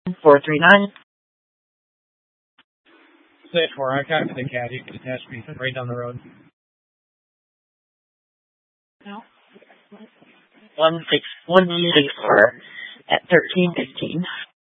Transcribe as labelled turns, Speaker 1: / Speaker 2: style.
Speaker 1: 439.
Speaker 2: Say 4. I got the cat. You can attach me right down the road.
Speaker 1: No. 164 at 1315.